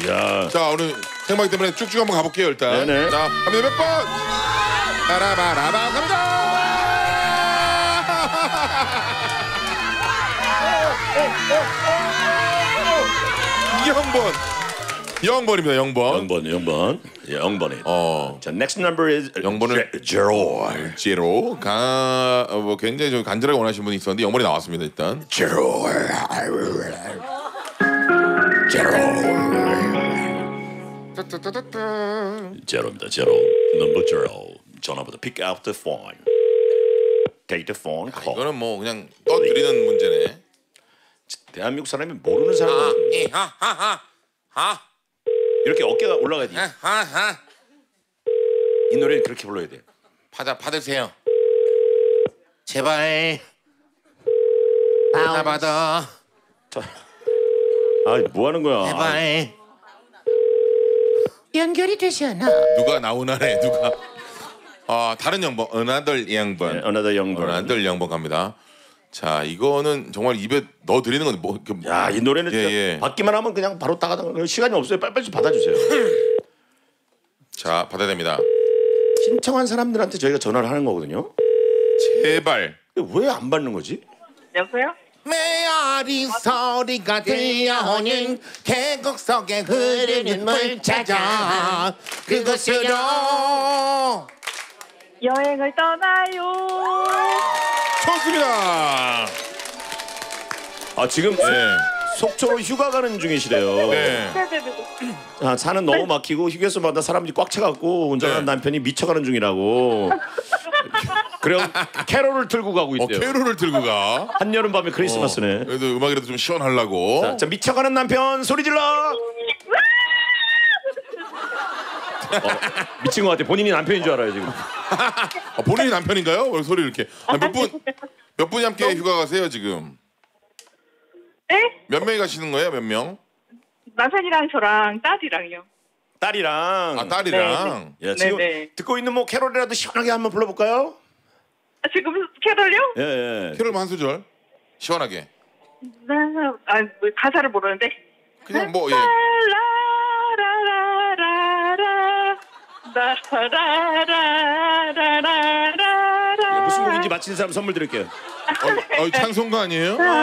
야. 자, 오늘 생방이 때문에 쭉쭉 한번 가볼게요, 일단. 네네. 자, 갑니다. 몇 번? 따라바라바 갑니다. 0번. 0번입니다. 0번. 0번. 예, 0번이. 자, next number is 0번은 제로. 뭐 굉장히 좀 간절하게 원하시는 분이 있었는데 0번이 나왔습니다. 일단. 제로. 제로입니다. 제로. Number zero. 전화부터 pick out the phone. Take the phone call. 이거는 뭐 그냥 떠드리는 문제네. 대한민국 사람이 모르는 사람. 이렇게 어깨가 올라가야 돼. 이 노래는 그렇게 불러야 돼. 받으세요. 제발 받아. 아, 뭐 하는 거야? 제발 연결이 되지 않아. 누가 나오나래 누가. 다른 0번. Another 0번. 네, another 0번. Another 0번 갑니다. 자, 이거는 정말 입에 넣어 드리는 건데 뭐. 야, 이 노래는 진짜 받기만 하면 그냥 바로 따가다가 시간이 없어요. 빨리빨리 좀 받아주세요. 자, 받아야 됩니다. 신청한 사람들한테 저희가 전화를 하는 거거든요. 제발. 왜 안 받는 거지? 여보세요? 메아리 소리가 들려오는 계곡 속에 흐르는 물 찾아 그곳으로 여행을 떠나요. 좋습니다. 지금 속초로 휴가 가는 중이시래요. 네. 네네네. 산은 너무 막히고 휴게소마다 사람들이 꽉 차갖고 운전하는 남편이 미쳐가는 중이라고. 그럼 캐롤을 틀고 가고 있대요. 캐롤을 들고 가. 한여름 밤에 크리스마스네. 그래도 음악이라도 좀 시원하려고. 자, 미쳐가는 남편 소리 질러. 미친 것 같아. 본인이 남편인 줄 알아요 지금. 본인이 남편인가요? 왜 소리 이렇게? 몇 분이 함께 휴가 가세요 지금? 네? 몇 명이 가시는 거예요? 몇 명? 남편이랑 저랑 딸이랑요. 딸이랑. 딸이랑. 야, 지금 네네. 듣고 있는 뭐 캐롤이라도 시원하게 한번 불러볼까요? 지금 캐롤요? 예. 캐롤 한 소절 시원하게. 뭐 가사를 모르는데. 그냥 뭐 라라라라라라라라라. 무슨 곡인지 맞히는 사람 선물 드릴게요. 찬송가 아니에요?